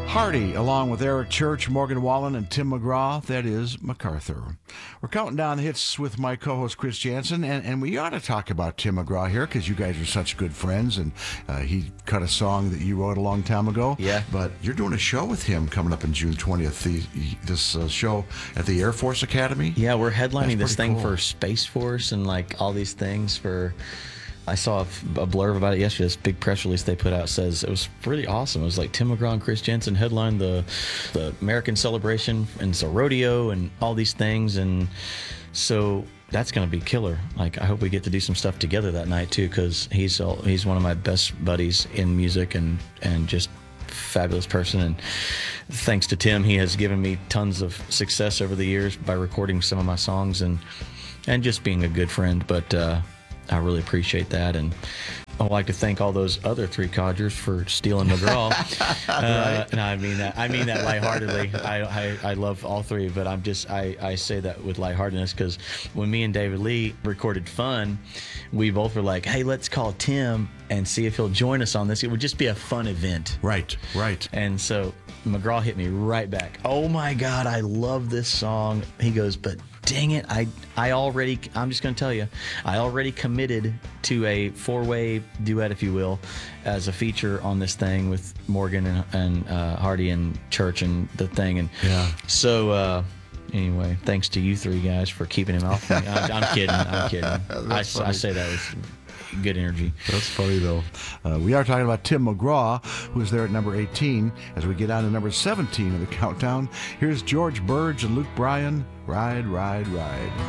Hardy, along with Eric Church, Morgan Wallen, and Tim McGraw. That is MacArthur. We're counting down hits with my co-host Chris Jansen, and we ought to talk about Tim McGraw here because you guys are such good friends, and he cut a song that you wrote a long time ago. Yeah. But you're doing a show with him coming up on June 20th, this show at the Air Force Academy. Yeah, we're headlining this thing cool. for Space Force and like all these things for... I saw a blurb about it yesterday. This big press release they put out says it was pretty awesome. It was like Tim McGraw and Chris Jensen headlined the American celebration, and it's a rodeo and all these things, and so that's going to be killer. Like, I hope we get to do some stuff together that night too, because he's one of my best buddies in music and just fabulous person. And thanks to Tim, he has given me tons of success over the years by recording some of my songs and just being a good friend. But I really appreciate that, and I'd like to thank all those other three codgers for stealing McGraw. Right. And I mean that lightheartedly. I love all three, but I say that with lightheartedness because when me and David Lee recorded Fun, we both were like, hey, let's call Tim and see if he'll join us on this. It would just be a fun event. Right. And so McGraw hit me right back. Oh my God, I love this song. He goes, but dang it, I'm just going to tell you, I already committed to a 4-way duet, if you will, as a feature on this thing with Morgan and Hardy and Church and the thing. And yeah. So anyway, thanks to you three guys for keeping him off me. I'm kidding. I say that with good energy. That's funny, though. We are talking about Tim McGraw, who's there at number 18. As we get on to number 17 of the countdown, here's George Burge and Luke Bryan, Ride, Ride, Ride.